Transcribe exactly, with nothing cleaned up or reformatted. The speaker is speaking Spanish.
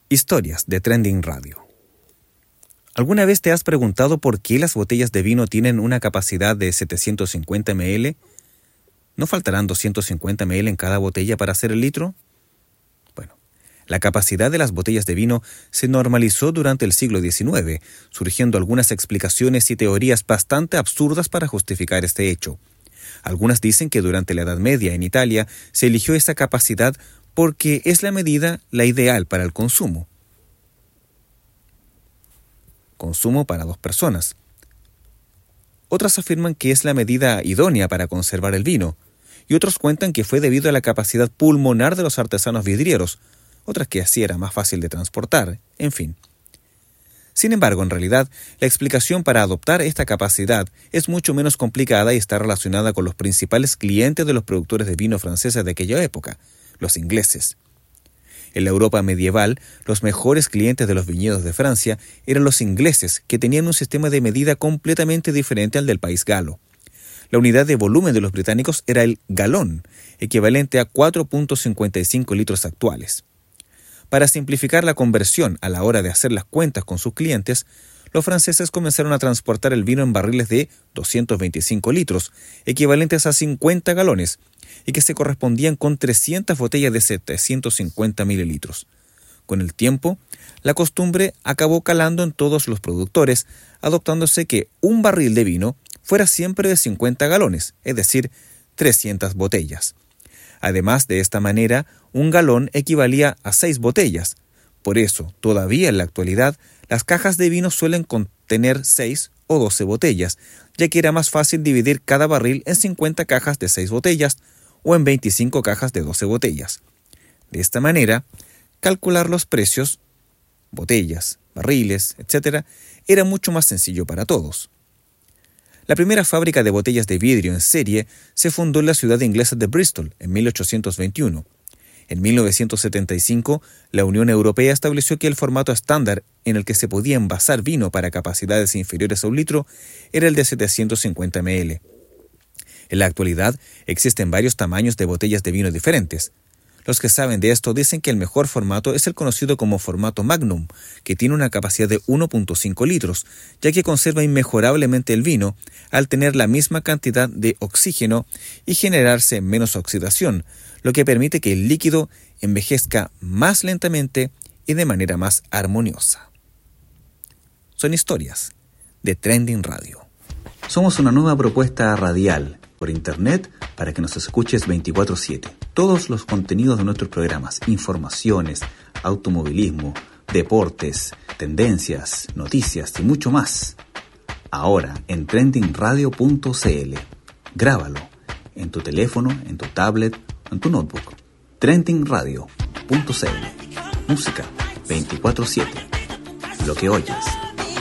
Historias de Trending Radio. ¿Alguna vez te has preguntado por qué las botellas de vino tienen una capacidad de setecientos cincuenta mililitros? ¿No faltarán doscientos cincuenta mililitros en cada botella para hacer el litro? Bueno, la capacidad de las botellas de vino se normalizó durante el siglo diecinueve, surgiendo algunas explicaciones y teorías bastante absurdas para justificar este hecho. Algunas dicen que durante la Edad Media en Italia se eligió esa capacidad porque es la medida la ideal para el consumo. Consumo para dos personas. Otras afirman que es la medida idónea para conservar el vino, y otros cuentan que fue debido a la capacidad pulmonar de los artesanos vidrieros, otras que así era más fácil de transportar, en fin. Sin embargo, en realidad, la explicación para adoptar esta capacidad es mucho menos complicada y está relacionada con los principales clientes de los productores de vino franceses de aquella época, los ingleses. En la Europa medieval, los mejores clientes de los viñedos de Francia eran los ingleses, que tenían un sistema de medida completamente diferente al del país galo. La unidad de volumen de los británicos era el galón, equivalente a cuatro punto cincuenta y cinco litros actuales. Para simplificar la conversión a la hora de hacer las cuentas con sus clientes, los franceses comenzaron a transportar el vino en barriles de doscientos veinticinco litros, equivalentes a cincuenta galones, y que se correspondían con trescientas botellas de setecientos cincuenta mililitros. Con el tiempo, la costumbre acabó calando en todos los productores, adoptándose que un barril de vino fuera siempre de cincuenta galones, es decir, trescientas botellas. Además, de esta manera, un galón equivalía a seis botellas. Por eso, todavía en la actualidad, las cajas de vino suelen contener seis o doce botellas, ya que era más fácil dividir cada barril en cincuenta cajas de seis botellas o en veinticinco cajas de doce botellas. De esta manera, calcular los precios, botellas, barriles, etcétera, era mucho más sencillo para todos. La primera fábrica de botellas de vidrio en serie se fundó en la ciudad inglesa de Bristol en mil ochocientos veintiuno. En mil novecientos setenta y cinco, la Unión Europea estableció que el formato estándar en el que se podía envasar vino para capacidades inferiores a un litro era el de setecientos cincuenta mililitros. En la actualidad, existen varios tamaños de botellas de vino diferentes. Los que saben de esto dicen que el mejor formato es el conocido como formato Magnum, que tiene una capacidad de uno punto cinco litros, ya que conserva inmejorablemente el vino al tener la misma cantidad de oxígeno y generarse menos oxidación, lo que permite que el líquido envejezca más lentamente y de manera más armoniosa. Son historias de Trending Radio. Somos una nueva propuesta radial por internet para que nos escuches veinticuatro siete. Todos los contenidos de nuestros programas, informaciones, automovilismo, deportes, tendencias, noticias y mucho más. Ahora en trending radio punto c l. Grábalo en tu teléfono, en tu tablet, en tu notebook. trending radio punto c l. Música veinticuatro siete. Lo que oyes